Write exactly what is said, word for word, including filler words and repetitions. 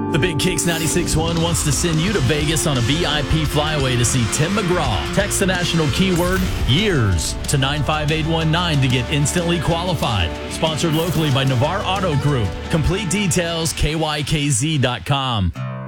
The Big Kicks ninety-six point one wants to send you to Vegas on a V I P flyaway to see Tim McGraw. Text the national keyword YEARS to nine five eight one nine to get instantly qualified. Sponsored locally by Navarre Auto Group. Complete details, K Y K Z dot com.